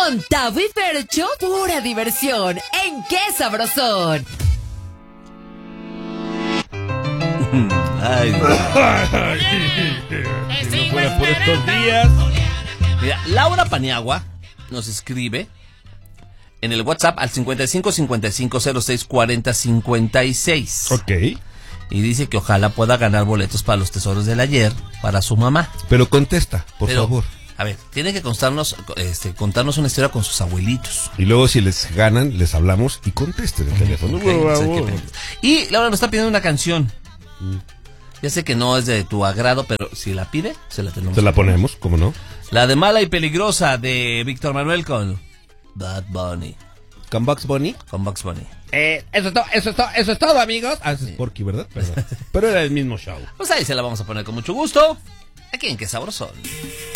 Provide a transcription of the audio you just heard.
Con Tavo y Fercho, pura diversión. ¿En qué sabrosón? Ay, Si no fuera por estos días. mira, Laura Paniagua nos escribe en el WhatsApp al 55 55 06 40 56. Ok. Y dice que ojalá pueda ganar boletos para los tesoros del ayer para su mamá. Pero contesta, por favor. A ver, tiene que contarnos una historia con sus abuelitos. Y luego si les ganan, les hablamos y contesten el teléfono. Ok, o sea, y Laura nos está pidiendo una canción. Ya sé que no es de tu agrado, pero si la pide, se la tenemos. Se la ponemos, ¿cómo no? La de Mala y Peligrosa de Víctor Manuel con Bad Bunny. ¿Con Bugs Bunny? Con Bugs Bunny. Eso es todo, amigos. Ah, ese es Porky, ¿verdad? Pero era el mismo show. Pues ahí se la vamos a poner con mucho gusto. Aquí en Qué Sabrosón.